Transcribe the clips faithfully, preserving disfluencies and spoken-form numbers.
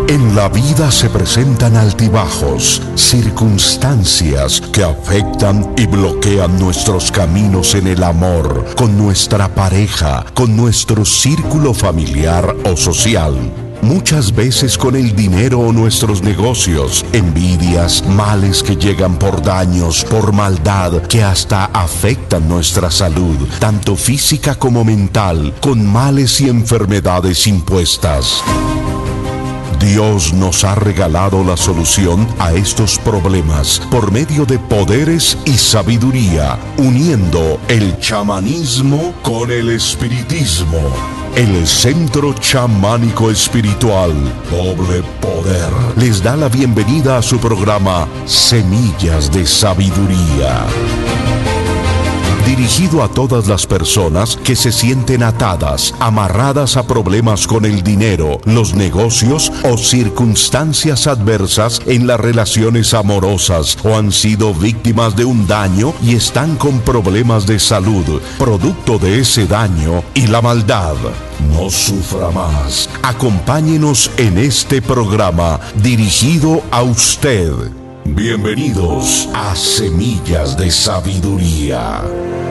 En la vida se presentan altibajos, circunstancias que afectan y bloquean nuestros caminos en el amor, con nuestra pareja, con nuestro círculo familiar o social. Muchas veces con el dinero o nuestros negocios, envidias, males que llegan por daños, por maldad, que hasta afectan nuestra salud, tanto física como mental, con males y enfermedades impuestas. Dios nos ha regalado la solución a estos problemas por medio de poderes y sabiduría, uniendo el chamanismo con el espiritismo. El Centro Chamánico Espiritual Doble Poder les da la bienvenida a su programa Semillas de Sabiduría, dirigido a todas las personas que se sienten atadas, amarradas a problemas con el dinero, los negocios o circunstancias adversas en las relaciones amorosas, o han sido víctimas de un daño y están con problemas de salud, producto de ese daño y la maldad. No sufra más. Acompáñenos en este programa dirigido a usted. Bienvenidos a Semillas de Sabiduría.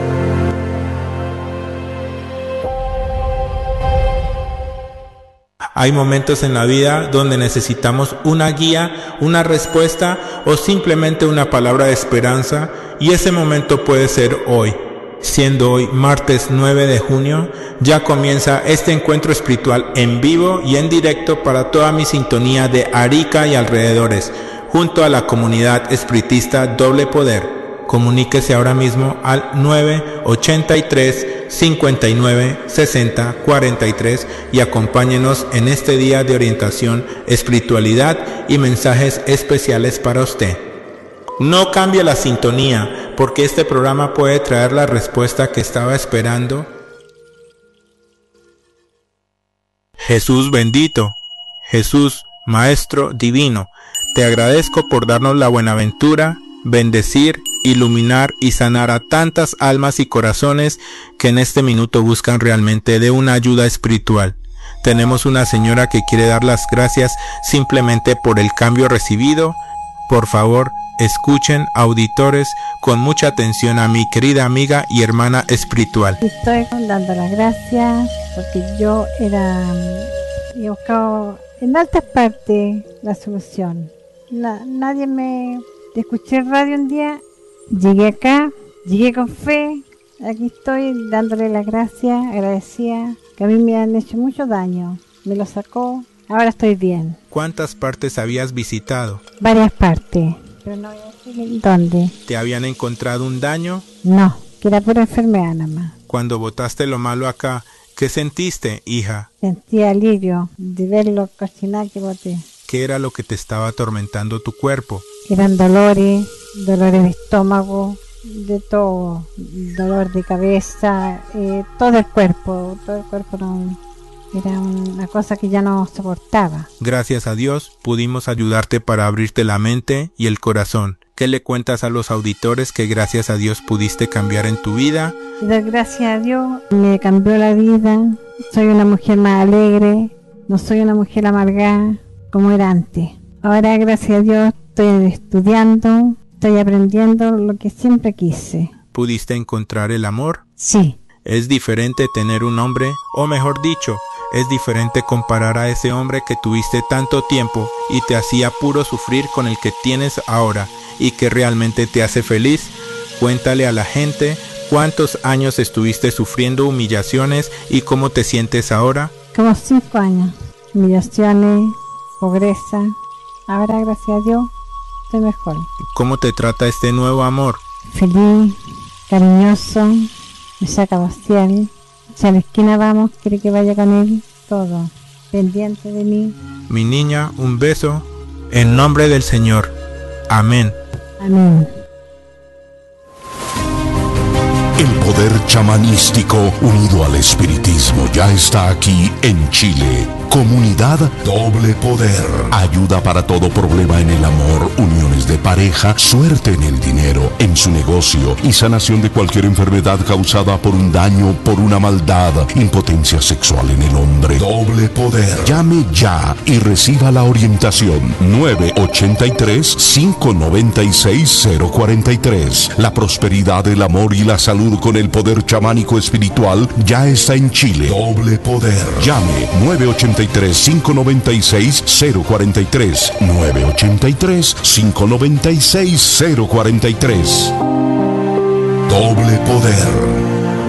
Hay momentos en la vida donde necesitamos una guía, una respuesta o simplemente una palabra de esperanza, y ese momento puede ser hoy. Siendo hoy martes nueve de junio, ya comienza este encuentro espiritual en vivo y en directo para toda mi sintonía de Arica y alrededores, junto a la comunidad espiritista Doble Poder. Comuníquese ahora mismo al nueve ochenta y tres, cincuenta y nueve, sesenta, cuarenta y tres y acompáñenos en este día de orientación, espiritualidad y mensajes especiales para usted. No cambie la sintonía, porque este programa puede traer la respuesta que estaba esperando. Jesús bendito, Jesús Maestro Divino, te agradezco por darnos la buenaventura, bendecir, iluminar y sanar a tantas almas y corazones que en este minuto buscan realmente de una ayuda espiritual. Tenemos una señora que quiere dar las gracias simplemente por el cambio recibido. Por favor, escuchen, auditores, con mucha atención a mi querida amiga y hermana espiritual. Estoy dando las gracias porque yo era, he buscado en altas partes la solución. La, nadie me... Escuché radio un día, llegué acá, llegué con fe, aquí estoy dándole las gracias, agradecida, que a mí me han hecho mucho daño, me lo sacó, ahora estoy bien. ¿Cuántas partes habías visitado? Varias partes, pero no voy a decir dónde. ¿Te habían encontrado un daño? No, que era pura enfermedad nada más. Cuando botaste lo malo acá, ¿qué sentiste, hija? Sentí alivio de ver lo cocinar que boté. ¿Qué era lo que te estaba atormentando tu cuerpo? Eran dolores, dolores de estómago, de todo, dolor de cabeza, eh, todo el cuerpo, todo el cuerpo no, era una cosa que ya no soportaba. Gracias a Dios pudimos ayudarte para abrirte la mente y el corazón. ¿Qué le cuentas a los auditores que gracias a Dios pudiste cambiar en tu vida? Gracias a Dios me cambió la vida, soy una mujer más alegre, no soy una mujer amargada como era antes. Ahora gracias a Dios estoy estudiando, estoy aprendiendo lo que siempre quise. ¿Pudiste encontrar el amor? Sí. Es diferente tener un hombre, o mejor dicho, es diferente comparar a ese hombre que tuviste tanto tiempo y te hacía puro sufrir con el que tienes ahora y que realmente te hace feliz. Cuéntale a la gente cuántos años estuviste sufriendo humillaciones y cómo te sientes ahora. Como cinco años, humillaciones, pobreza. Ahora gracias a Dios estoy mejor. ¿Cómo te trata este nuevo amor? Feliz, cariñoso, me saca a pasear. Si a la esquina vamos, quiere que vaya con él, todo, pendiente de mí. Mi niña, un beso, en nombre del Señor. Amén. Amén. El poder chamanístico unido al espiritismo ya está aquí en Chile, Comunidad Doble Poder. Ayuda para todo problema en el amor, uniones de pareja, suerte en el dinero, en su negocio y sanación de cualquier enfermedad causada por un daño, por una maldad, impotencia sexual en el hombre. Doble Poder. Llame ya y reciba la orientación. nueve ocho tres, cinco nueve seis, cero cuatro tres. La prosperidad, el amor y la salud con el poder chamánico espiritual ya está en Chile. Doble Poder. Llame nueve ocho tres, cinco nueve seis, cero cuatro tres. nueve ocho tres, cinco nueve seis, cero cuatro tres. Doble Poder.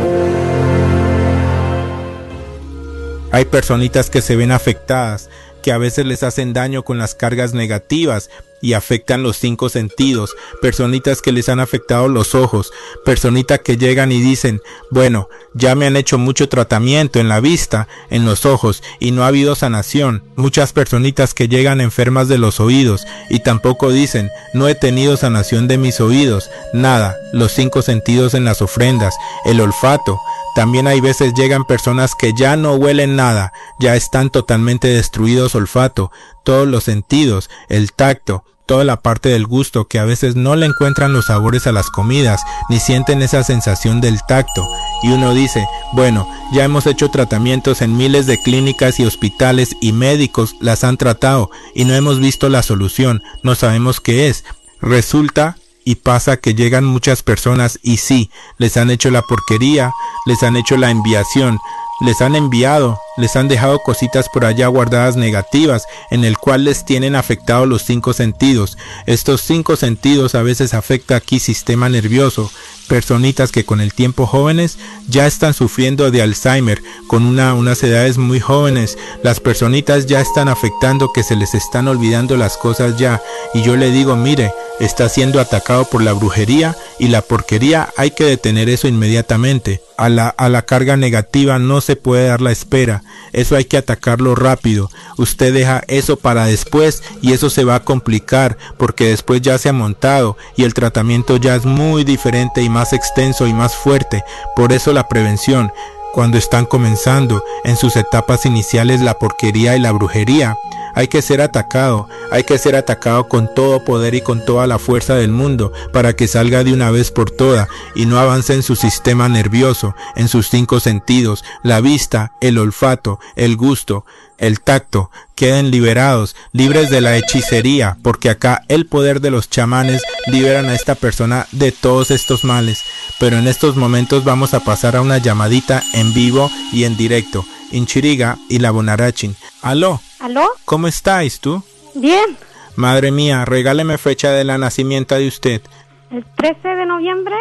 Hay personitas que se ven afectadas, que a veces les hacen daño con las cargas negativas y afectan los cinco sentidos, personitas que les han afectado los ojos, personitas que llegan y dicen, bueno, ya me han hecho mucho tratamiento en la vista, en los ojos, y no ha habido sanación. Muchas personitas que llegan enfermas de los oídos y tampoco dicen, no he tenido sanación de mis oídos, nada, los cinco sentidos en las ofrendas, el olfato. También hay veces llegan personas que ya no huelen nada, ya están totalmente destruidos olfato, todos los sentidos, el tacto, toda la parte del gusto, que a veces no le encuentran los sabores a las comidas, ni sienten esa sensación del tacto. Y uno dice, bueno, ya hemos hecho tratamientos en miles de clínicas y hospitales y médicos las han tratado y no hemos visto la solución, no sabemos qué es. Resulta y pasa que llegan muchas personas y sí, les han hecho la porquería, les han hecho la enviación, les han enviado, les han dejado cositas por allá guardadas negativas, en el cual les tienen afectados los cinco sentidos. Estos cinco sentidos a veces afecta aquí sistema nervioso, personitas que con el tiempo jóvenes ya están sufriendo de Alzheimer, con una, unas edades muy jóvenes, las personitas ya están afectando que se les están olvidando las cosas ya, y yo le digo, mire, está siendo atacado por la brujería y la porquería, hay que detener eso inmediatamente. A la, a la carga negativa no se puede dar la espera, eso hay que atacarlo rápido. Usted deja eso para después y eso se va a complicar porque después ya se ha montado y el tratamiento ya es muy diferente y más extenso y más fuerte. Por eso la prevención, cuando están comenzando en sus etapas iniciales la porquería y la brujería, hay que ser atacado, hay que ser atacado con todo poder y con toda la fuerza del mundo para que salga de una vez por todas y no avance en su sistema nervioso, en sus cinco sentidos, la vista, el olfato, el gusto, el tacto, queden liberados, libres de la hechicería, porque acá el poder de los chamanes liberan a esta persona de todos estos males. Pero en estos momentos vamos a pasar a una llamadita en vivo y en directo. Inchiriga y la Bonarachin. ¿Aló? ¿Aló? ¿Cómo estáis tú? Bien. Madre mía, regáleme fecha de la nacimiento de usted. El trece de noviembre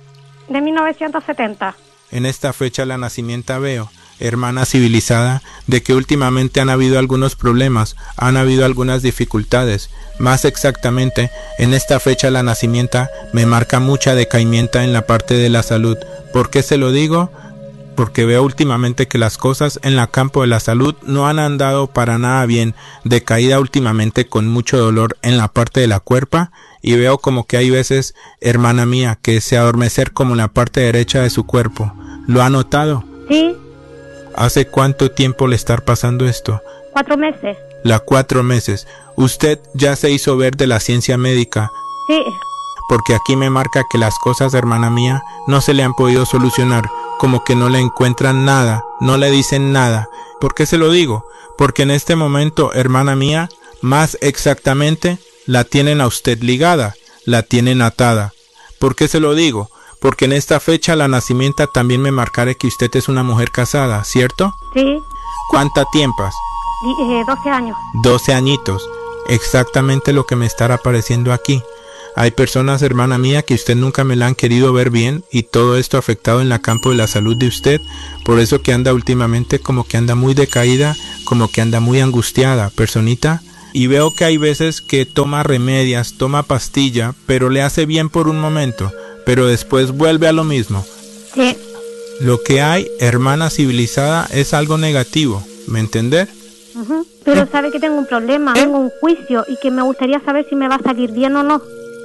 de mil novecientos setenta. En esta fecha la nacimiento veo, hermana civilizada, de que últimamente han habido algunos problemas, han habido algunas dificultades. Más exactamente, en esta fecha la nacimiento me marca mucha decaimiento en la parte de la salud. ¿Por qué se lo digo? Porque veo últimamente que las cosas en el campo de la salud no han andado para nada bien, decaída últimamente con mucho dolor en la parte de la cuerpa, y veo como que hay veces, hermana mía, que se adormecer como en la parte derecha de su cuerpo. ¿Lo ha notado? Sí. ¿Hace cuánto tiempo le está pasando esto? Cuatro meses. La cuatro meses. ¿Usted ya se hizo ver de la ciencia médica? Sí. Porque aquí me marca que las cosas, hermana mía, no se le han podido solucionar, como que no le encuentran nada, no le dicen nada. ¿Por qué se lo digo? Porque en este momento, hermana mía, más exactamente, la tienen a usted ligada, la tienen atada. ¿Por qué se lo digo? Porque en esta fecha la nacimiento también me marcará que usted es una mujer casada, ¿cierto? Sí. ¿Cuánta tiempas? Eh, doce años. doce añitos. Exactamente lo que me estará apareciendo aquí. Hay personas, hermana mía, que usted nunca me la han querido ver bien y todo esto ha afectado en la campo de la salud de usted. Por eso que anda últimamente como que anda muy decaída, como que anda muy angustiada, personita. Y veo que hay veces que toma remedias, toma pastilla, pero le hace bien por un momento, pero después vuelve a lo mismo. Sí. Lo que hay, hermana civilizada, es algo negativo, ¿me entender? Uh-huh. Pero sabe que tengo un problema, tengo un juicio y que me gustaría saber si me va a salir bien o no.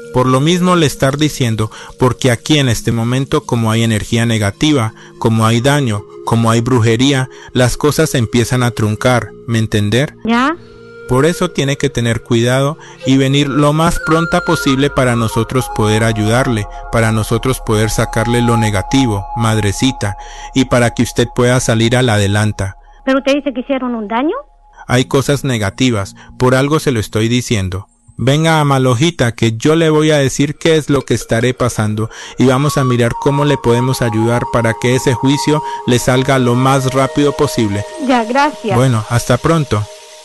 Por lo mismo le estar diciendo, porque aquí en este momento, como hay energía negativa, como hay daño, como hay brujería, las cosas empiezan a truncar, ¿me entender? ¿Ya? Por eso tiene que tener cuidado y venir lo más pronta posible para nosotros poder ayudarle, para nosotros poder sacarle lo negativo, madrecita, y para que usted pueda salir a la adelanta. ¿Pero usted dice que hicieron un daño? Hay cosas negativas, por algo se lo estoy diciendo. Venga a Malojita, que yo le voy a decir qué es lo que estaré pasando y vamos a mirar cómo le podemos ayudar para que ese juicio le salga lo más rápido posible. Ya, gracias. Bueno, hasta pronto.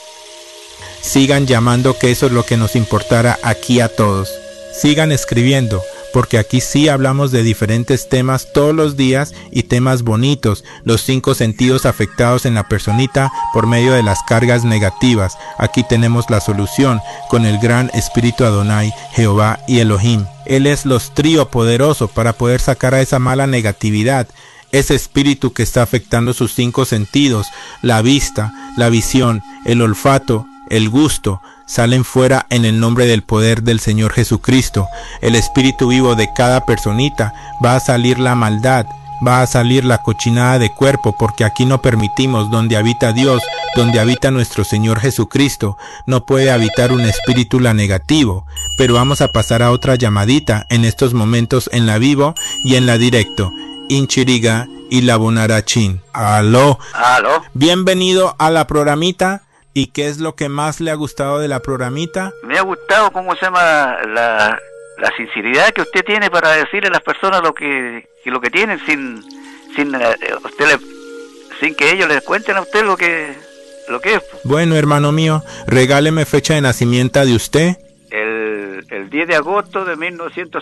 Sigan llamando, que eso es lo que nos importará aquí a todos. Sigan escribiendo, porque aquí sí hablamos de diferentes temas todos los días y temas bonitos, los cinco sentidos afectados en la personita por medio de las cargas negativas. Aquí tenemos la solución con el gran Espíritu Adonai, Jehová y Elohim. Él es los trío poderoso para poder sacar a esa mala negatividad, ese espíritu que está afectando sus cinco sentidos, la vista, la visión, el olfato, el gusto, salen fuera en el nombre del poder del Señor Jesucristo. El espíritu vivo de cada personita, va a salir la maldad, va a salir la cochinada de cuerpo, porque aquí no permitimos, donde habita Dios, donde habita nuestro Señor Jesucristo, no puede habitar un espíritu la negativo. Pero vamos a pasar a otra llamadita en estos momentos en la vivo y en la directo. Inchiriga y la Bonarachín. Aló. Aló. Bienvenido a la programita. ¿Y qué es lo que más le ha gustado de la programita? Me ha gustado, ¿cómo se llama? La, la sinceridad que usted tiene para decirle a las personas lo que, que lo que tienen sin sin uh, usted le, sin que ellos les cuenten a usted lo que lo que es. Bueno, hermano mío, regáleme fecha de nacimiento de usted. El, el diez de agosto de mil novecientos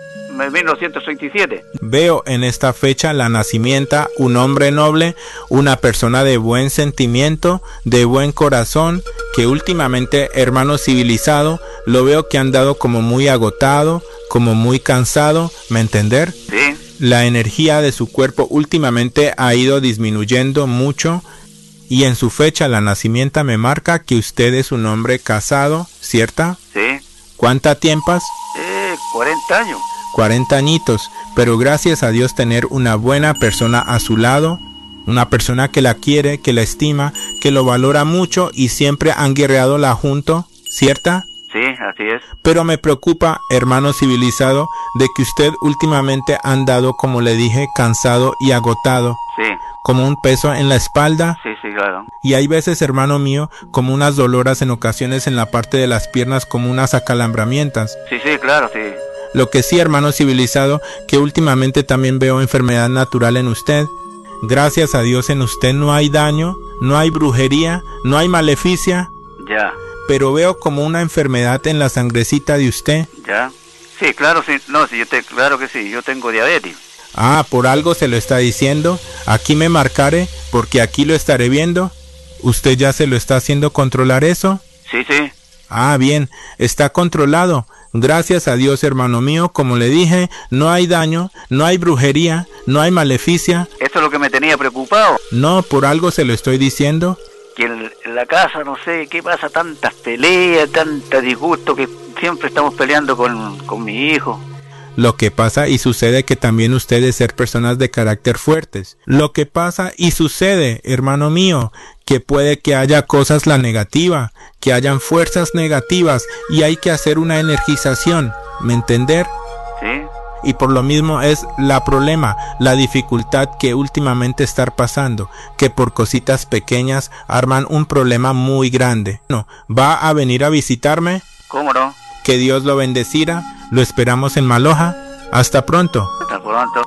treinta y siete. Veo en esta fecha la nacimiento, un hombre noble, una persona de buen sentimiento, de buen corazón, que últimamente, hermano civilizado, lo veo que ha andado como muy agotado, como muy cansado, ¿me entender? Sí. La energía de su cuerpo últimamente ha ido disminuyendo mucho, y en su fecha la nacimiento me marca que usted es un hombre casado, ¿cierta? Sí. ¿Cuánta tiempas? Eh, cuarenta años. cuarenta añitos, pero gracias a Dios tener una buena persona a su lado, una persona que la quiere, que la estima, que lo valora mucho y siempre han guerreado la junto, ¿cierta? Sí, así es. Pero me preocupa, hermano civilizado, de que usted últimamente ha andado, como le dije, cansado y agotado. Sí. Como un peso en la espalda. Sí, sí, claro. Y hay veces, hermano mío, como unas doloras en ocasiones en la parte de las piernas, como unas acalambramientas. Sí, sí, claro, sí. Lo que sí, hermano civilizado, que últimamente también veo enfermedad natural en usted. Gracias a Dios en usted no hay daño, no hay brujería, no hay maleficia. Ya. Pero veo como una enfermedad en la sangrecita de usted. Ya. Sí, claro, sí. No, sí, yo te, claro que sí, yo tengo diabetes. Ah, por algo se lo está diciendo. Aquí me marcaré, porque aquí lo estaré viendo. ¿Usted ya se lo está haciendo controlar eso? Sí, sí. Ah, bien, está controlado. Gracias a Dios, hermano mío, como le dije, no hay daño, no hay brujería, no hay maleficia. Esto es lo que me tenía preocupado. No, por algo se lo estoy diciendo. Que en, en la casa, no sé, ¿qué pasa? Tantas peleas, tanta disgusto, que siempre estamos peleando con, con mi hijo. Lo que pasa y sucede que también ustedes ser personas de carácter fuertes. Lo que pasa y sucede, hermano mío, que puede que haya cosas la negativa, que hayan fuerzas negativas y hay que hacer una energización, ¿me entender? Sí. Y por lo mismo es la problema, la dificultad que últimamente estar pasando, que por cositas pequeñas arman un problema muy grande. No, ¿va a venir a visitarme? ¿Cómo no? Que Dios lo bendecirá. Lo esperamos en Maloja. Hasta pronto. Hasta pronto.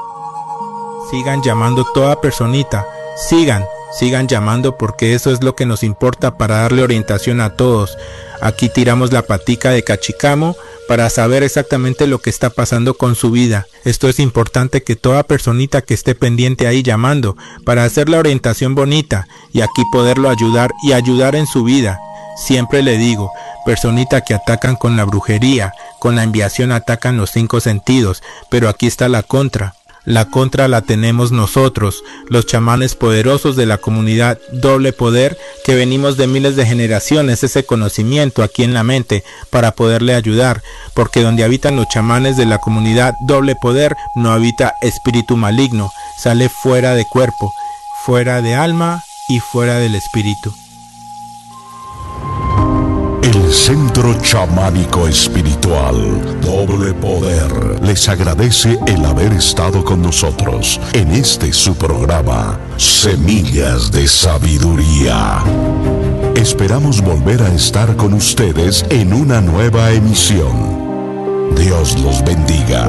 Sigan llamando toda personita. Sigan, sigan llamando porque eso es lo que nos importa para darle orientación a todos. Aquí tiramos la patica de cachicamo para saber exactamente lo que está pasando con su vida. Esto es importante que toda personita que esté pendiente ahí llamando para hacer la orientación bonita y aquí poderlo ayudar y ayudar en su vida. Siempre le digo, personita que atacan con la brujería, con la enviación atacan los cinco sentidos, pero aquí está la contra. La contra la tenemos nosotros, los chamanes poderosos de la comunidad Doble Poder, que venimos de miles de generaciones ese conocimiento aquí en la mente para poderle ayudar, porque donde habitan los chamanes de la comunidad Doble Poder no habita espíritu maligno, sale fuera de cuerpo, fuera de alma y fuera del espíritu. El Centro Chamánico Espiritual Doble Poder les agradece el haber estado con nosotros en este su programa Semillas de Sabiduría. Esperamos volver a estar con ustedes en una nueva emisión. Dios los bendiga.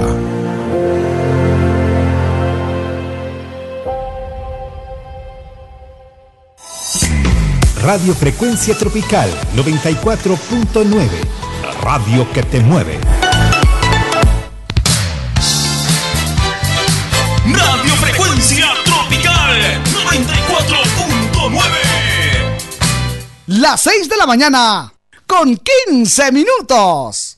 Radio Frecuencia Tropical noventa y cuatro punto nueve, la radio que te mueve. Radio Frecuencia Tropical noventa y cuatro punto nueve. Las seis de la mañana con quince minutos.